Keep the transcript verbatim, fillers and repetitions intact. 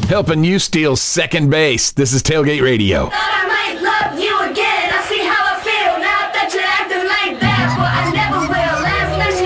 helping you steal second base. This is Tailgate Radio.